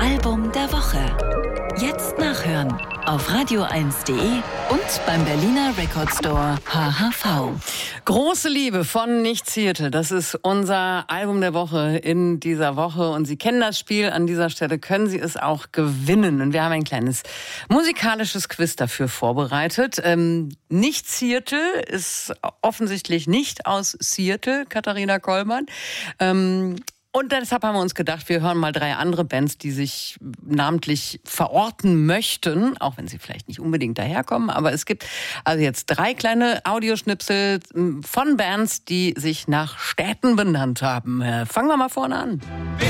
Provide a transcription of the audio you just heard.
Album der Woche. Jetzt nachhören auf radio1.de und beim Berliner Record Store HHV. Große Liebe von Nichts Hirte. Das ist unser Album der Woche in dieser Woche. Und Sie kennen das Spiel. An dieser Stelle können Sie es auch gewinnen. Und wir haben ein kleines musikalisches Quiz dafür vorbereitet. Nichts Hirte ist offensichtlich nicht aus Seattle, Katharina Kollmann. Und deshalb haben wir uns gedacht, wir hören mal 3 andere Bands, die sich namentlich verorten möchten, auch wenn sie vielleicht nicht unbedingt daherkommen. Aber es gibt also jetzt 3 kleine Audioschnipsel von Bands, die sich nach Städten benannt haben. Fangen wir mal vorne an.